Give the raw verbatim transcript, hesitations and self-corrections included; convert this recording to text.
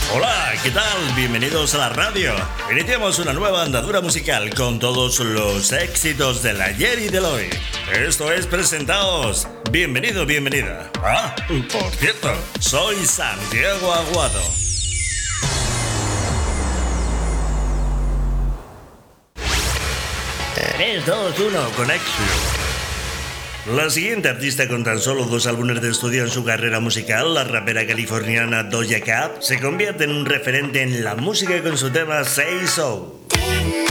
Hola, ¿qué tal? Bienvenidos a la radio. Iniciamos una nueva andadura musical con todos los éxitos del ayer y del hoy. Esto es Presentaos. Bienvenido, bienvenida. Ah, por cierto, soy Santiago Aguado. tres, dos, uno, conexión. La siguiente artista con tan solo dos álbumes de estudio en su carrera musical, la rapera californiana Doja Cat, se convierte en un referente en la música con su tema Say So.